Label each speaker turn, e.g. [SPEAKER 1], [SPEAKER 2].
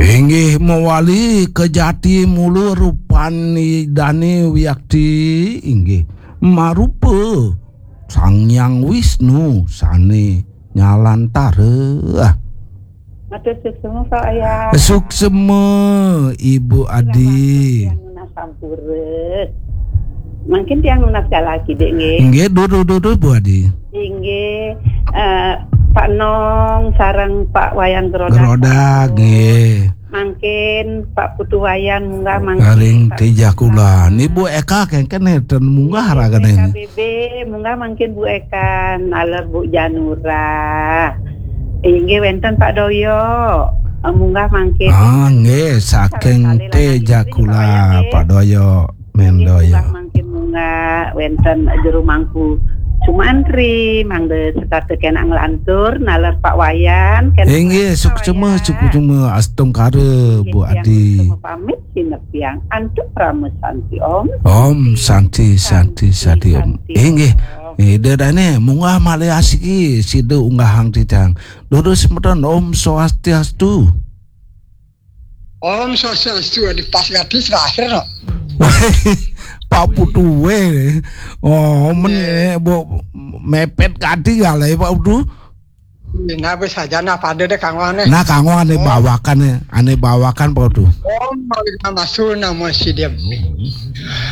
[SPEAKER 1] Inggih mewali kejati mulu rupani dane wiyakti inggih marupa Sang Hyang Wisnu sane nyalantara.
[SPEAKER 2] Matur suksema Pak Ayah.
[SPEAKER 1] Suksema Ibu Adi.
[SPEAKER 2] Mungkin tiang lunas lagi dek nggih.
[SPEAKER 1] Nggih dudu Bu Adi.
[SPEAKER 2] Inggih Pak Nong sareng Pak Wayan
[SPEAKER 1] Gerodak nggih.
[SPEAKER 2] Mungkin Pak Putu Wayan munggah mangkin.
[SPEAKER 1] Garing tijah kula. Ni Bu Eka kengken ten munggah ragane.
[SPEAKER 2] BB munggah mungkin Bu Eka naler Bu Janura. Inggih wenten Pak Doyo. Munggah mangkin.
[SPEAKER 1] Nggih saking tijah kula Pak Doyo Mendoyo.
[SPEAKER 2] Mangkin munggah wenten jero mangku Sumantri mangde sekate kena nglantur naler Pak Wayan
[SPEAKER 1] inggih suksema astung kare Bu Adi.
[SPEAKER 2] Pamit sinepiang antuk pramesanti
[SPEAKER 1] Om santi Om. Inggih dedane munggah male asiki sida unggahang titang. Dodo semeton Om Swastiastu.
[SPEAKER 3] Om Swastiastu di pas gadis terakhir no.
[SPEAKER 1] Pak Putu mepet kadi gale Pak Putu.
[SPEAKER 3] Nah wis aja pada deh Kang Wane.
[SPEAKER 1] Nah Kang Wane ane bawakan Pak Putu.
[SPEAKER 3] Om mau masuk nama si dia.